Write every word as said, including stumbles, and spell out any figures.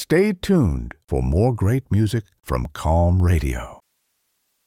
Stay tuned for more great music from Calm Radio.